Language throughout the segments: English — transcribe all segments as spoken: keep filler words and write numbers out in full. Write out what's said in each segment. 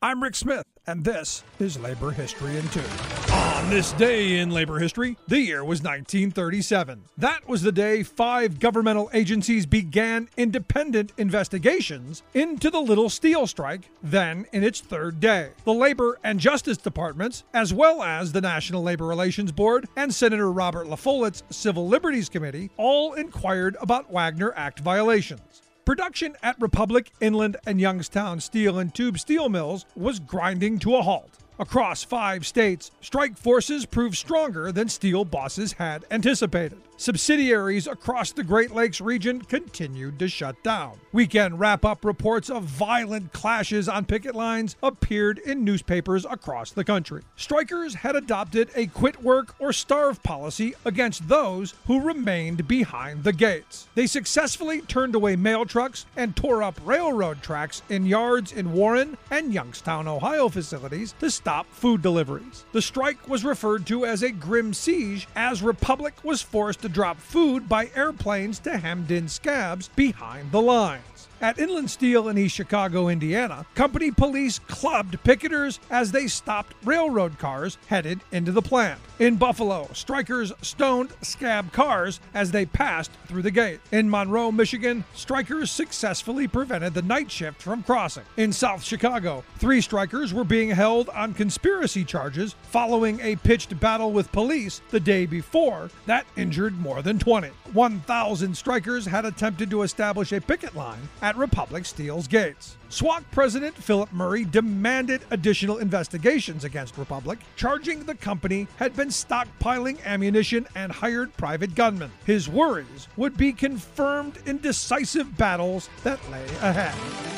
I'm Rick Smith, and this is Labor History in Two. On this day in labor history, the year was nineteen thirty-seven. That was the day five governmental agencies began independent investigations into the Little Steel Strike, then in its third day. The Labor and Justice Departments, as well as the National Labor Relations Board and Senator Robert LaFollette's Civil Liberties Committee, all inquired about Wagner Act violations. Production at Republic, Inland, and Youngstown Steel and Tube steel mills was grinding to a halt. Across five states, strike forces proved stronger than steel bosses had anticipated. Subsidiaries across the Great Lakes region continued to shut down. Weekend wrap-up reports of violent clashes on picket lines appeared in newspapers across the country. Strikers had adopted a quit work or starve policy against those who remained behind the gates. They successfully turned away mail trucks and tore up railroad tracks in yards in Warren and Youngstown, Ohio facilities to stop food deliveries. The strike was referred to as a grim siege, as Republic was forced to drop food by airplanes to hemmed-in scabs behind the lines. At Inland Steel in East Chicago, Indiana, company police clubbed picketers as they stopped railroad cars headed into the plant. In Buffalo, strikers stoned scab cars as they passed through the gate. In Monroe, Michigan, strikers successfully prevented the night shift from crossing. In South Chicago, three strikers were being held on conspiracy charges following a pitched battle with police the day before that injured more than twenty. one thousand strikers had attempted to establish a picket line at Republic Steel's gates. SWAT President Philip Murray demanded additional investigations against Republic, charging the company had been stockpiling ammunition and hired private gunmen. His worries would be confirmed in decisive battles that lay ahead.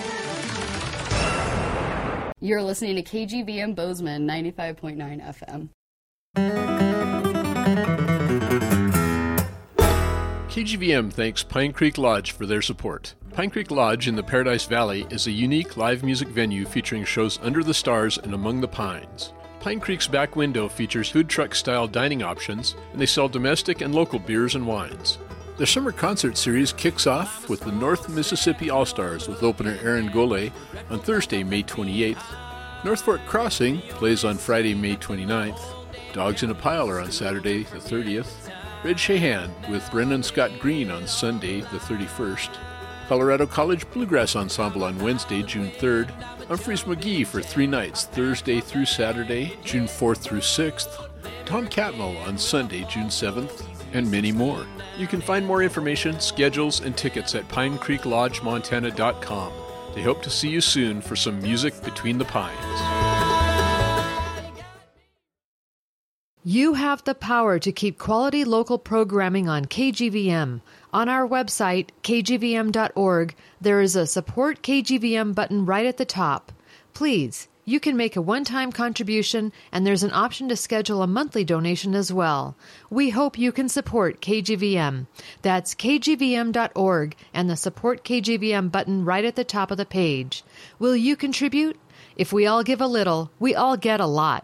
You're listening to K G V M Bozeman ninety-five point nine F M. K G V M thanks Pine Creek Lodge for their support. Pine Creek Lodge in the Paradise Valley is a unique live music venue featuring shows under the stars and among the pines. Pine Creek's back window features food truck-style dining options, and they sell domestic and local beers and wines. Their summer concert series kicks off with the North Mississippi All-Stars with opener Aaron Gole on Thursday, May twenty-eighth. North Fork Crossing plays on Friday, May twenty-ninth. Dogs in a Pile are on Saturday, the thirtieth. Red Shahan with Brennan Scott Green on Sunday, the thirty-first. Colorado College Bluegrass Ensemble on Wednesday, June third. Humphreys McGee for three nights, Thursday through Saturday, June fourth through sixth. Tom Catmull on Sunday, June seventh, and many more. You can find more information, schedules, and tickets at pine creek lodge montana dot com. They hope to see you soon for some music between the pines. You have the power to keep quality local programming on K G V M. On our website, k g v m dot org, there is a Support K G V M button right at the top. Please, you can make a one-time contribution, and there's an option to schedule a monthly donation as well. We hope you can support K G V M. That's k g v m dot org and the Support K G V M button right at the top of the page. Will you contribute? If we all give a little, we all get a lot.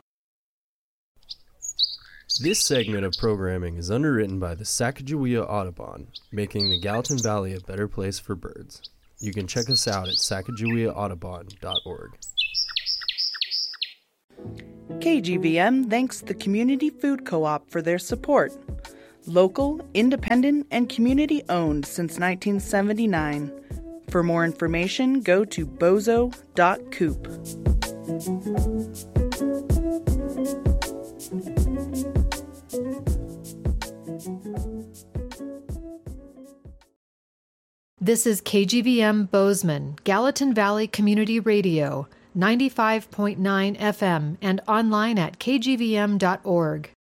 This segment of programming is underwritten by the Sacagawea Audubon, making the Gallatin Valley a better place for birds. You can check us out at sacagawea audubon dot org. K G V M thanks the Community Food Co-op for their support. Local, independent, and community-owned since nineteen seventy-nine. For more information, go to bozo dot coop. This is K G V M Bozeman, Gallatin Valley Community Radio, ninety-five point nine F M, and online at k g v m dot org.